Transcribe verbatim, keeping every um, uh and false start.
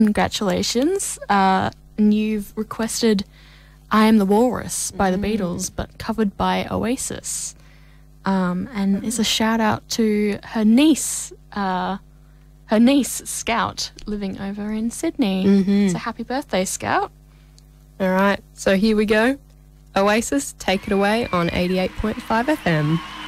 Congratulations. Uh, and you've requested I Am the Walrus by the Mm. Beatles, but covered by Oasis. Um, and it's a shout out to her niece, uh, her niece, Scout, living over in Sydney. Mhm. So happy birthday, Scout. All right, so here we go. Oasis, take it away on eighty-eight point five F M.